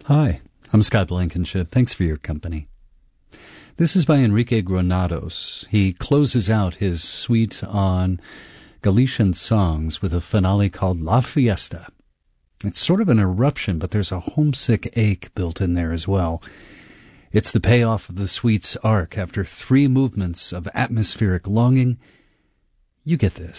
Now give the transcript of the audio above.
Hi, I'm Scott Blankenship. Thanks for your company. This is by Enrique Granados. He closes out his suite on Galician songs with a finale called La Fiesta. It's sort of an eruption, but there's a homesick ache built in there as well. It's the payoff of the suite's arc after 3 movements of atmospheric longing. You get this.